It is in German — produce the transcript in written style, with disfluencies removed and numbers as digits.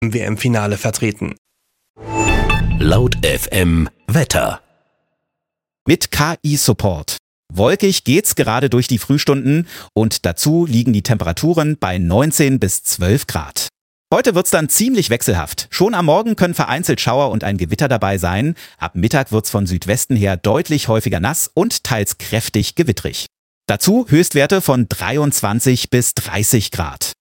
WM-Finale vertreten. Laut FM Wetter. Mit KI-Support. Wolkig geht's gerade durch die Frühstunden und dazu liegen die Temperaturen bei 19 bis 12 Grad. Heute wird's dann ziemlich wechselhaft. Schon am Morgen können vereinzelt Schauer und ein Gewitter dabei sein. Ab Mittag wird's von Südwesten her deutlich häufiger nass und teils kräftig gewittrig. Dazu Höchstwerte von 23 bis 30 Grad.